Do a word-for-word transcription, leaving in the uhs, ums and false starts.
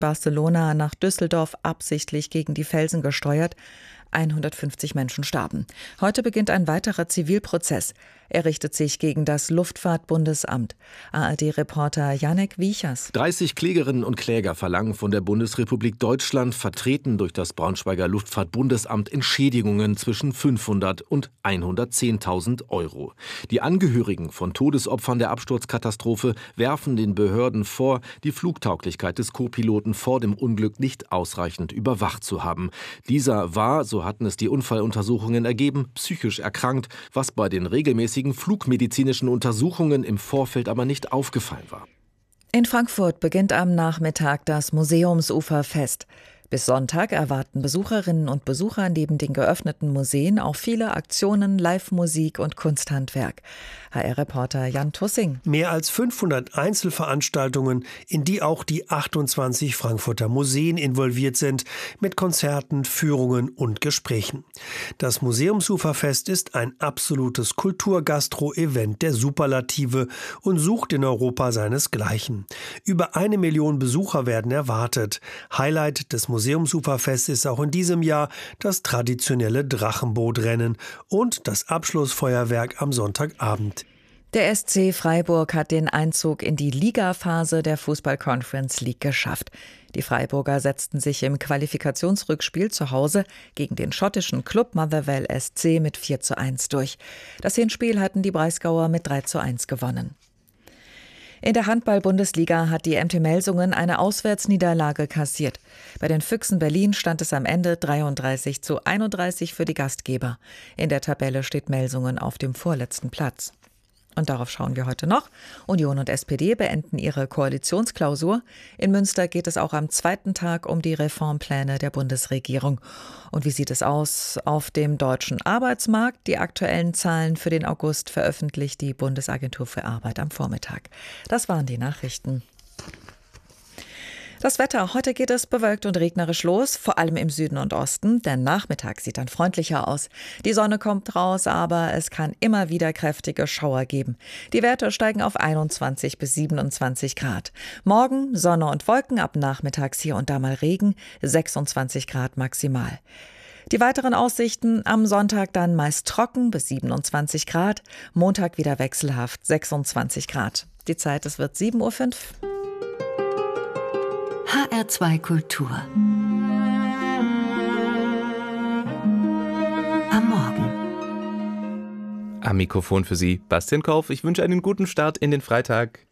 Barcelona nach Düsseldorf absichtlich gegen die Felsen gesteuert. hundertfünfzig Menschen starben. Heute beginnt ein weiterer Zivilprozess. Er richtet sich gegen das Luftfahrtbundesamt. A R D-Reporter Janek Wiechers. dreißig Klägerinnen und Kläger verlangen von der Bundesrepublik Deutschland, vertreten durch das Braunschweiger Luftfahrtbundesamt, Entschädigungen zwischen fünfhundert und hundertzehntausend Euro. Die Angehörigen von Todesopfern der Absturzkatastrophe werfen den Behörden vor, die Flugtauglichkeit des Co-Piloten vor dem Unglück nicht ausreichend überwacht zu haben. Dieser war, so hatten es die Unfalluntersuchungen ergeben, psychisch erkrankt, was bei den regelmäßigen flugmedizinischen Untersuchungen im Vorfeld aber nicht aufgefallen war. In Frankfurt beginnt am Nachmittag das Museumsuferfest. Bis Sonntag erwarten Besucherinnen und Besucher neben den geöffneten Museen auch viele Aktionen, Live-Musik und Kunsthandwerk. H R-Reporter Jan Tussing. Mehr als fünfhundert Einzelveranstaltungen, in die auch die achtundzwanzig Frankfurter Museen involviert sind, mit Konzerten, Führungen und Gesprächen. Das Museumsuferfest ist ein absolutes Kultur-Gastro-Event der Superlative und sucht in Europa seinesgleichen. Über eine Million Besucher werden erwartet. Highlight des Museumsuferfests Museumsuferfest ist auch in diesem Jahr das traditionelle Drachenbootrennen und das Abschlussfeuerwerk am Sonntagabend. Der S C Freiburg hat den Einzug in die Ligaphase der Fußball-Conference League geschafft. Die Freiburger setzten sich im Qualifikationsrückspiel zu Hause gegen den schottischen Club Motherwell S C mit vier zu eins durch. Das Hinspiel hatten die Breisgauer mit drei zu eins gewonnen. In der Handball-Bundesliga hat die M T Melsungen eine Auswärtsniederlage kassiert. Bei den Füchsen Berlin stand es am Ende dreiunddreißig zu einunddreißig für die Gastgeber. In der Tabelle steht Melsungen auf dem vorletzten Platz. Und darauf schauen wir heute noch. Union und S P D beenden ihre Koalitionsklausur. In Münster geht es auch am zweiten Tag um die Reformpläne der Bundesregierung. Und wie sieht es aus auf dem deutschen Arbeitsmarkt? Die aktuellen Zahlen für den August veröffentlicht die Bundesagentur für Arbeit am Vormittag. Das waren die Nachrichten. Das Wetter. Heute geht es bewölkt und regnerisch los, vor allem im Süden und Osten. Der Nachmittag sieht dann freundlicher aus. Die Sonne kommt raus, aber es kann immer wieder kräftige Schauer geben. Die Werte steigen auf einundzwanzig bis siebenundzwanzig Grad. Morgen Sonne und Wolken, ab nachmittags hier und da mal Regen, sechsundzwanzig Grad maximal. Die weiteren Aussichten: am Sonntag dann meist trocken bis siebenundzwanzig Grad, Montag wieder wechselhaft sechsundzwanzig Grad. Die Zeit, es wird sieben Uhr fünf. H R zwei Kultur. Am Morgen. Am Mikrofon für Sie Bastian Kauf. Ich wünsche einen guten Start in den Freitag.